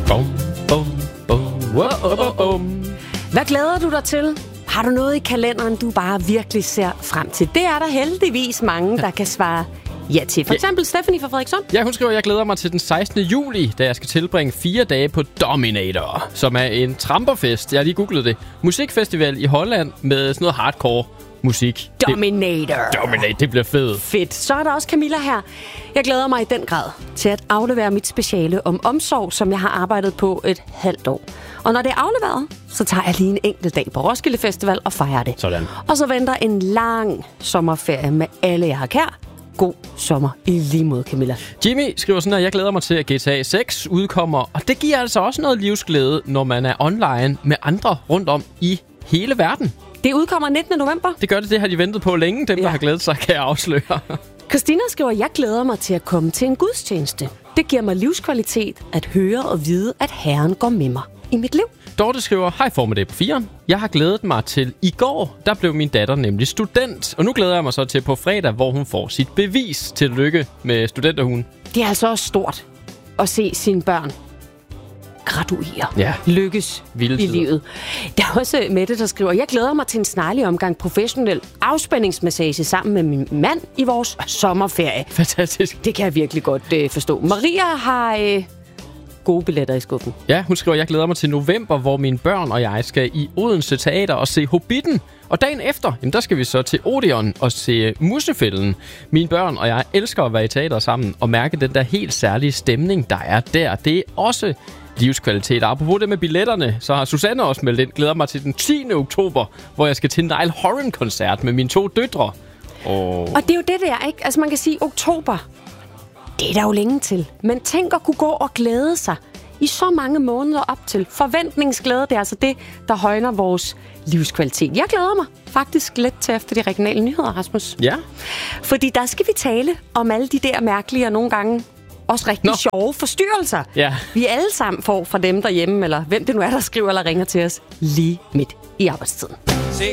Bum, bum, bum. Hvad glæder du dig til? Har du noget i kalenderen, du bare virkelig ser frem til? Det er der heldigvis mange, der kan svare ja til. For eksempel Stephanie fra Frederikssund. Ja, hun skriver, at jeg glæder mig til den 16. juli, da jeg skal tilbringe 4 dage på Dominator, som er en tramperfest. Jeg har lige googlet det. Musikfestival i Holland med sådan noget hardcore musik. Dominator, det bliver fedt. Fedt. Så er der også Camilla her. Jeg glæder mig i den grad til at aflevere mit speciale om omsorg, som jeg har arbejdet på et halvt år. Og når det er afleveret, så tager jeg lige en enkelt dag på Roskilde Festival og fejrer det. Sådan. Og så venter en lang sommerferie med alle, jeg har kær. God sommer i lige måde, Camilla. Jimmy skriver sådan, at jeg glæder mig til, at GTA 6 udkommer. Og det giver altså også noget livsglæde, når man er online med andre rundt om i hele verden. Det udkommer 19. november. Det gør det. Det har de ventet på længe. Dem, der har glædet sig, kan jeg afsløre. Christina skriver, jeg glæder mig til at komme til en gudstjeneste. Det giver mig livskvalitet at høre og vide, at Herren går med mig i mit liv. Dorte skriver, hej formiddag på 4. Jeg har glædet mig til i går, der blev min datter nemlig student. Og nu glæder jeg mig så til på fredag, hvor hun får sit bevis. Tillykke med studenterhugen. Det er altså også stort at se sine børn graduere, lykkes i livet. Der er også Mette, der skriver, jeg glæder mig til en snarlig omgang professionel afspændingsmassage sammen med min mand i vores sommerferie. Fantastisk. Det kan jeg virkelig godt forstå. Maria har gode billetter i skuffen. Ja, hun skriver, jeg glæder mig til november, hvor mine børn og jeg skal i Odense Teater og se Hobbiten. Og dagen efter, jamen, der skal vi så til Odeon og se Musefælden. Mine børn og jeg elsker at være i teater sammen og mærke den der helt særlige stemning, der er der. Det er også livskvalitet. Og apropos det med billetterne, så har Susanne også meldt ind. Glæder mig til den 10. oktober, hvor jeg skal til Niall Horan-koncert med mine 2 døtre. Og det er jo det der, ikke? Altså man kan sige, oktober, det er der jo længe til. Men tænk at kunne gå og glæde sig i så mange måneder op til. Forventningsglæde, det er altså det, der højner vores livskvalitet. Jeg glæder mig faktisk lidt til efter de regionale nyheder, Rasmus. Ja. Fordi der skal vi tale om alle de der mærkelige og nogle gange også rigtig sjove forstyrrelser. Ja. Vi alle sammen får fra dem derhjemme, eller hvem det nu er, der skriver eller ringer til os lige midt i arbejdstiden.